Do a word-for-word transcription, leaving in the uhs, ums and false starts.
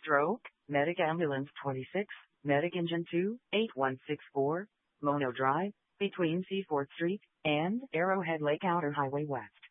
Stroke, Medic Ambulance twenty-six, Medic Engine two, eight one six four, Mono Drive, between Seafourth Street and Arrowhead Lake Outer Highway West.